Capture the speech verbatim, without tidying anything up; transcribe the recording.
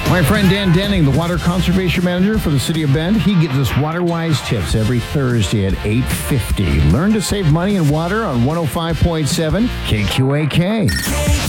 My friend Dan Denning, the Water Conservation Manager for the City of Bend, he gives us WaterWise tips every Thursday at eight fifty. Learn to save money in water on one oh five point seven K Q A K.